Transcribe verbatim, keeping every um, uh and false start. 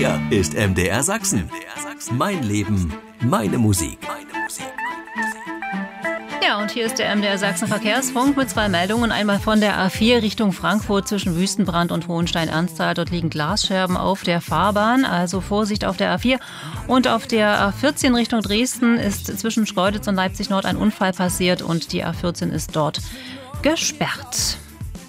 Hier ist M D R Sachsen. Mein Leben, meine Musik. Ja, und hier ist der M D R Sachsen Verkehrsfunk mit zwei Meldungen. Einmal von der A vier Richtung Frankfurt zwischen Wüstenbrand und Hohenstein-Ernsthal. Dort liegen Glasscherben auf der Fahrbahn, also Vorsicht auf der A vier. Und auf der A vierzehn Richtung Dresden ist zwischen Schkeuditz und Leipzig Nord ein Unfall passiert und die A vierzehn ist dort gesperrt.